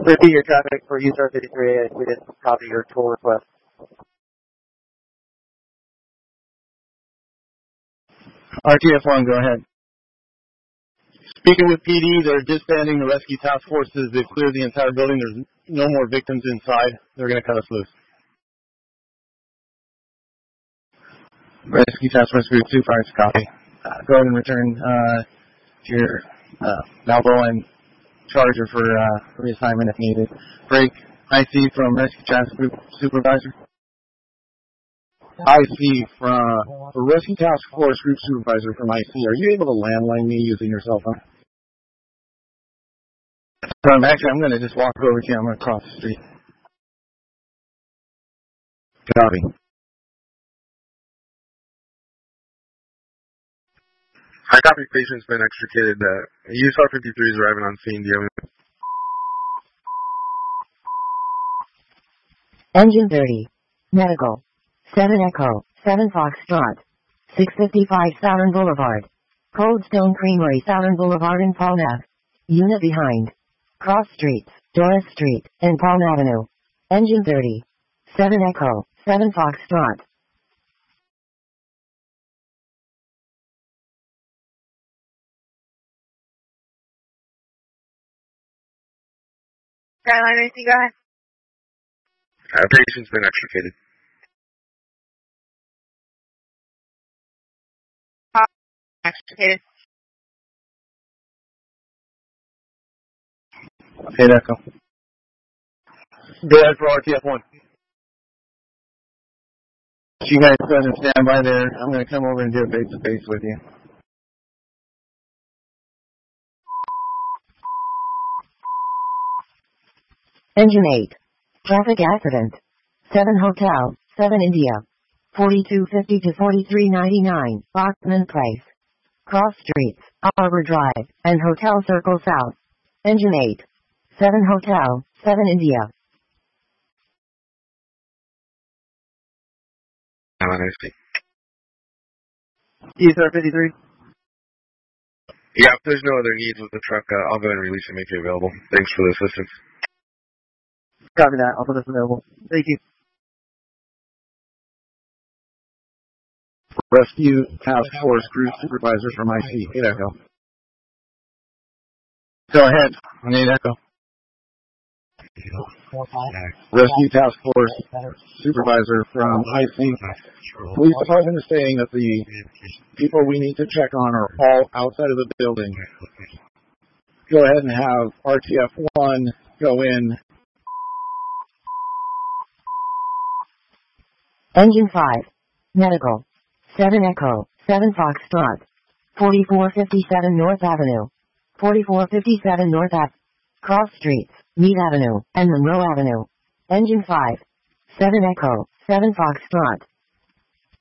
Repeat your traffic for user 53. We didn't copy your toll request. RTF1, go ahead. Speaking with PD, they're disbanding the rescue task forces. They've cleared the entire building. There's no more victims inside. They're going to cut us loose. Rescue task force group 2, fires, copy. Go ahead and return to your Balboa and Charger for reassignment if needed. Break, IC from rescue task group supervisor. IC from rescue task force group supervisor from IC. Are you able to landline me using your cell phone? So I'm going to just walk over to you. I'm going to cross the street. Copy. High copy, patient's been extricated. USR 53 is arriving on scene. Do you have any... Engine 30. Medical. 7 Echo. 7 Foxtrot. 655 Southern Boulevard. Cold Stone Creamery, Southern Boulevard and Palm Ave. Unit behind. Cross Streets, Doris Street, and Palm Avenue. Engine 30. 7 Echo. 7 Foxtrot. Skyline AC, go ahead. Patient's been extricated. Extricated. Okay, Echo. Go ahead for RTF1. You guys go ahead and stand by there. I'm going to come over and do a face-to-face with you. Engine 8. Traffic accident. 7 Hotel, 7 India. 4250 to 4399, Bachman Place. Cross Streets, Arbor Drive, and Hotel Circle South. Engine 8. 7 Hotel, 7 India. User 53. Yeah, if there's no other needs with the truck, I'll go ahead and release and make it available. Thanks for the assistance. Copy that. I'll put this available. Thank you. Rescue Task Force Group Supervisor from IC. 8 Echo. Go ahead. I need Echo. Rescue Task Force Supervisor from IC. Police Department is saying that the people we need to check on are all outside of the building. Go ahead and have RTF1 go in. Engine 5. Medical. 7 Echo. 7 Foxtrot. 4457 North Avenue. 4457 North Ave. Cross Streets, Mead Avenue, and Monroe Avenue. Engine 5. 7 Echo. 7 Foxtrot.